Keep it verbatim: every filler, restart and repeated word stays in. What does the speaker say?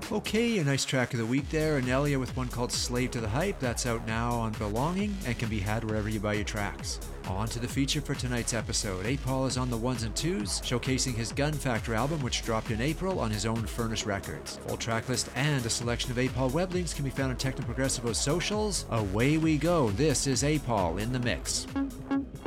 Okay, a nice track of the week there, Anelia with one called Slave to the Hype. That's out now on Belonging and can be had wherever you buy your tracks. On to the feature for tonight's episode. eight Paul is on the ones and twos, showcasing his Gun Factor album, which dropped in April on his own Furnace Records. Full track list and a selection of eight Paul web links can be found on Techno Progressivo's socials. Away we go. This is eight Paul in the mix.